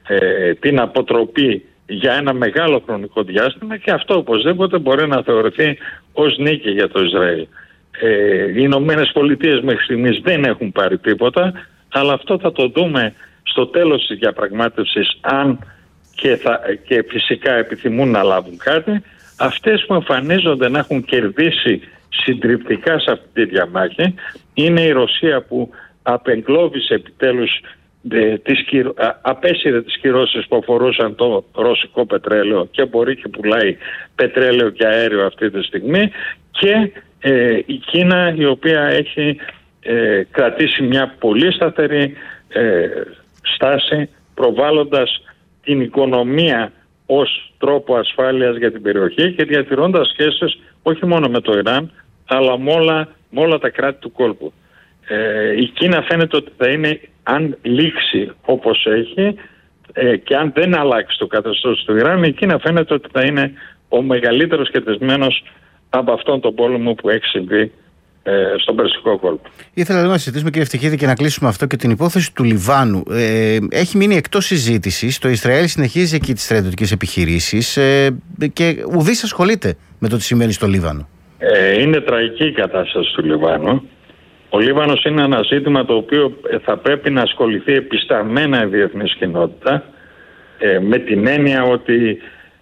την αποτροπή για ένα μεγάλο χρονικό διάστημα, και αυτό οπωσδήποτε μπορεί να θεωρηθεί ως νίκη για το Ισραήλ. Οι Ηνωμένες Πολιτείες μέχρι στιγμής δεν έχουν πάρει τίποτα, αλλά αυτό θα το δούμε στο τέλος της διαπραγμάτευσης, αν και φυσικά επιθυμούν να λάβουν κάτι. Αυτές που εμφανίζονται να έχουν κερδίσει συντριπτικά σε αυτή τη διαμάχη είναι η Ρωσία, που απεγκλώβησε επιτέλους, απέσυρε τις κυρώσεις που αφορούσαν το ρωσικό πετρέλαιο και μπορεί και πουλάει πετρέλαιο και αέριο αυτή τη στιγμή, και η Κίνα, η οποία έχει κρατήσει μια πολύ σταθερή στάση, προβάλλοντας την οικονομία ως τρόπο ασφάλειας για την περιοχή και διατηρώντας σχέσεις όχι μόνο με το Ιράν, αλλά με όλα τα κράτη του κόλπου. Η Κίνα φαίνεται ότι θα είναι, αν λήξει όπως έχει και αν δεν αλλάξει το καθεστώς του Ιράν, η Κίνα φαίνεται ότι θα είναι ο μεγαλύτερος κερδισμένος από αυτόν τον πόλεμο που έχει συμβεί στον Περσικό κόλπο. Ήθελα να συζητήσουμε, κύριε Ευτυχίδη, και να κλείσουμε αυτό και την υπόθεση του Λιβάνου. Έχει μείνει εκτός συζήτησης. Το Ισραήλ συνεχίζει εκεί τις στρατιωτικές επιχειρήσεις και ουδής ασχολείται με το τι συμβαίνει στο Λίβανο. Είναι τραγική η κατάσταση του Λιβάνου. Ο Λίβανος είναι ένα ζήτημα το οποίο θα πρέπει να ασχοληθεί επισταμμένα η διεθνής κοινότητα, με την έννοια ότι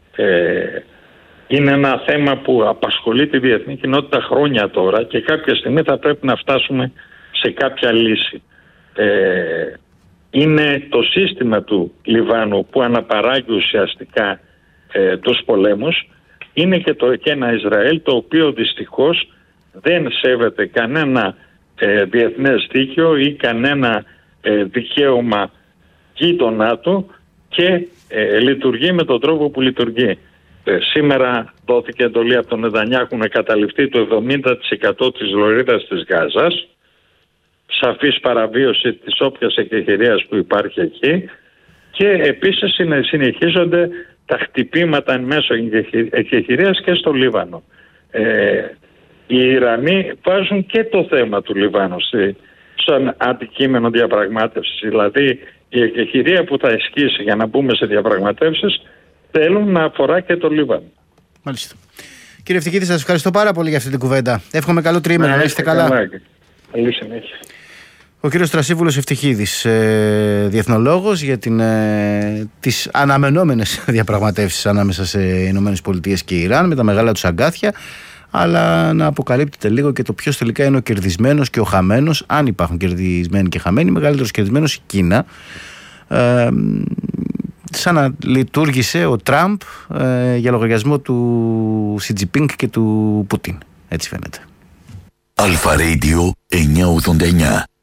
είναι ένα θέμα που απασχολεί τη διεθνή κοινότητα χρόνια τώρα, και κάποια στιγμή θα πρέπει να φτάσουμε σε κάποια λύση. Είναι το σύστημα του Λιβάνου που αναπαράγει ουσιαστικά τους πολέμους. Είναι και ένα Ισραήλ το οποίο δυστυχώς δεν σέβεται κανένα διεθνές δίκαιο ή κανένα δικαίωμα γείτονά του, και λειτουργεί με τον τρόπο που λειτουργεί. Σήμερα δόθηκε εντολή από τον Νετανιάχου να καταληφθεί το 70% της λωρίδας της Γάζας, σαφής παραβίωση της όποιας εκεχηρίας που υπάρχει εκεί, και επίσης συνεχίζονται τα χτυπήματα εν μέσω εκεχηρίας και στο Λίβανο. Οι Ιρανοί βάζουν και το θέμα του Λιβάνου σαν αντικείμενο διαπραγμάτευσης. Δηλαδή η εκεχηρία που θα ισχύσει για να μπούμε σε διαπραγματεύσεις θέλουν να αφορά και το Λίβανο. Μάλιστα. Κύριε Ευτυχίδη, σας ευχαριστώ πάρα πολύ για αυτή την κουβέντα. Εύχομαι καλό τρίμηνο, να είστε καλά. Καλή συνέχεια. Ο κύριος Τρασίβουλος Ευτυχίδης, διεθνολόγος για τις αναμενόμενες διαπραγματεύσεις ανάμεσα σε ΗΠΑ και Ιράν, με τα μεγάλα τους αγκάθια, αλλά να αποκαλύπτεται λίγο και το ποιος τελικά είναι ο κερδισμένος και ο χαμένος, αν υπάρχουν κερδισμένοι και χαμένοι. Μεγαλύτερος κερδισμένος η Κίνα, σαν να λειτουργήσε ο Τραμπ για λογαριασμό του Σι Τζινπίνγκ και του Πούτιν. Έτσι φαίνεται. Αλφα Radio 989.